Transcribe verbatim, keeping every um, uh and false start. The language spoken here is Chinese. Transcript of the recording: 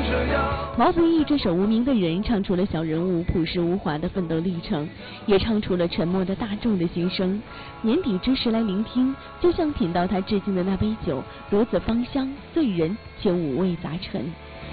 毛不易这首《无名的人》唱出了小人物朴实无华的奋斗历程，也唱出了沉默的大众的心声。年底之时来聆听，就像品到他致敬的那杯酒，如此芳香，醉人却五味杂陈。